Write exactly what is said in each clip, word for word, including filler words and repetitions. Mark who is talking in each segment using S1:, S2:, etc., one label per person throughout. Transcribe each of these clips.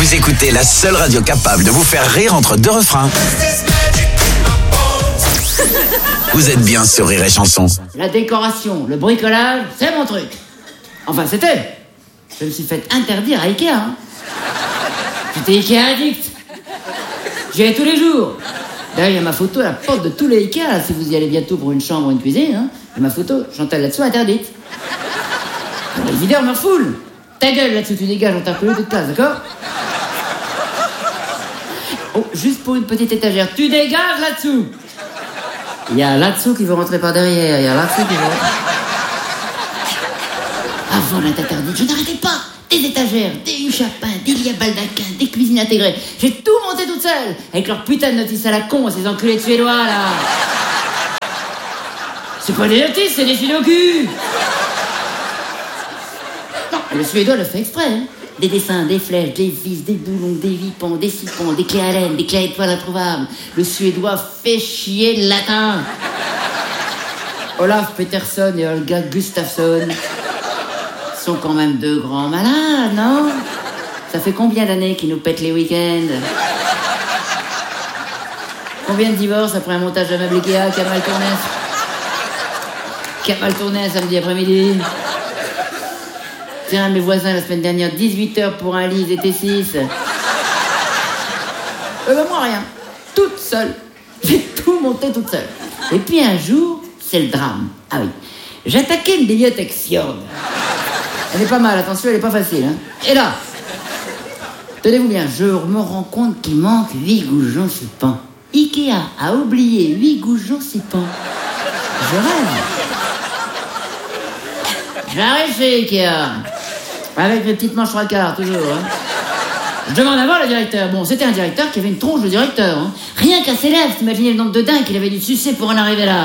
S1: Vous écoutez la seule radio capable de vous faire rire entre deux refrains. Vous êtes bien sur Rire et Chanson.
S2: La décoration, le bricolage, c'est mon truc. Enfin, c'était. Je me suis fait interdire à Ikea. Hein. J'étais Ikea addict. J'y allais tous les jours. D'ailleurs, il y a ma photo à la porte de tous les Ikea, là, si vous y allez bientôt pour une chambre ou une cuisine. Hein. Il y a ma photo, Chantal là-dessous, interdite. Les videurs me refoulent. Ta gueule là-dessous, tu dégages, on t'a recollé toute classe, d'accord? Oh, juste pour une petite étagère, tu dégages là-dessous. Il y a là-dessous qui veut rentrer par derrière, il y a là-dessous qui veut... Avant la tête interdite, je n'arrêtais pas. Des étagères, des huches à pain, des lits à baldaquin, des cuisines intégrées. J'ai tout monté toute seule, avec leur putain de notice à la con, ces enculés de Suédois, là. C'est pas des notices, c'est des filets au cul. Non, le Suédois le fait exprès, hein. Des dessins, des flèches, des vis, des boulons, des vipons, des siphons, des clés à laine, des clés à étoiles introuvables. Le Suédois fait chier le latin. Olaf Peterson et Olga Gustafsson sont quand même deux grands malades, non? Ça fait combien d'années qu'ils nous pètent les week-ends? Combien de divorces après un montage de meuble Ikea qui a mal tourné? Qui a mal tourné un samedi après-midi? Tiens, mes voisins, la semaine dernière, dix-huit heures pour un lit, ils étaient six. Euh, ben moi, rien. Toute seule. J'ai tout monté toute seule. Et puis un jour, c'est le drame. Ah oui. J'attaquais une bibliothèque Fjord. Elle est pas mal, attention, elle est pas facile. Hein. Et là, tenez-vous bien, je me rends compte qu'il manque huit goujons suppants. Ikea a oublié huit goujons suppants. Je rêve. J'arrive chez Ikea. Avec mes petites manches trois quarts, toujours. Hein. Je demande à voir le directeur. Bon, c'était un directeur qui avait une tronche de directeur. Hein. Rien qu'à ses lèvres, t'imaginez le nombre de dingues qu'il avait dû sucer pour en arriver là.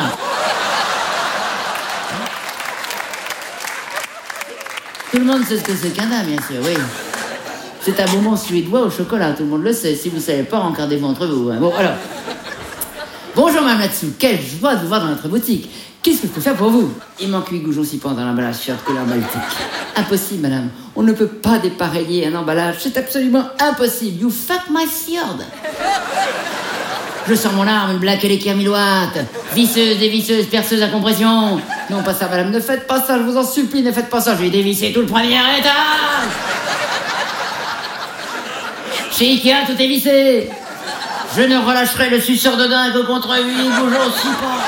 S2: Tout le monde sait ce que c'est qu'un dame, bien sûr, oui. C'est un bonbon suédois au chocolat, tout le monde le sait. Si vous ne savez pas, regardez-vous entre vous. Hein. Bon, alors. Bonjour, madame là-dessous. Quelle joie de vous voir dans notre boutique. Qu'est-ce que je peux faire pour vous? Il manque huit goujons suppants dans l'emballage Fjord couleur baltique. Impossible, madame. On ne peut pas dépareiller un emballage. C'est absolument impossible. You fuck my Fjord. Je sors mon arme, une blague électrique à mille watts. Visseuse, dévisseuse, perceuse à compression. Non, pas ça, madame. Ne faites pas ça, je vous en supplie. Ne faites pas ça. Je vais dévisser tout le premier étage. Chez Ikea, tout est vissé. Je ne relâcherai le suceur de dingue contre huit goujons suppants.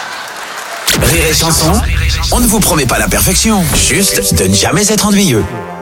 S1: Rire et Chanson, on ne vous promet pas la perfection, juste de ne jamais être ennuyeux.